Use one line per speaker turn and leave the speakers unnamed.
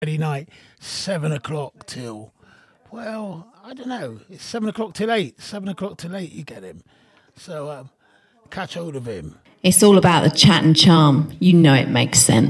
Friday night, 7 o'clock till, well, I don't know. It's 7 o'clock till 8. 7 o'clock till 8 you get him. So catch hold of him.
It's all about the chat and charm. You know it makes sense.